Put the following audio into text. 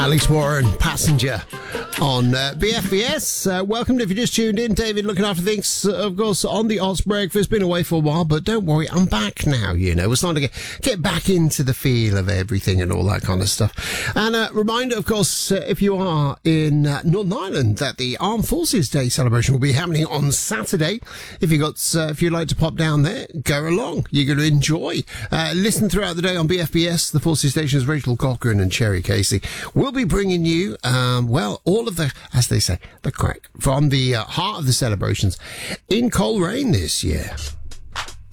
Alex Warren, Passenger on BFBS. Welcome if you just tuned in. David looking after things, of course, on the Oz Breakfast. Been away for a while, but don't worry, I'm back now, you know. We're starting to get back into the feel of everything and all that kind of stuff. And a reminder, of course, if you are in Northern Ireland, that the Armed Forces Day celebration will be happening on Saturday. If you'd like to pop down there, go along. You're going to enjoy. Listen throughout the day on BFBS. The Forces Stations, Rachel Cochran and Cherry Casey will be bringing you, all of the, as they say, the crack from the heart of the celebrations in Coleraine this year.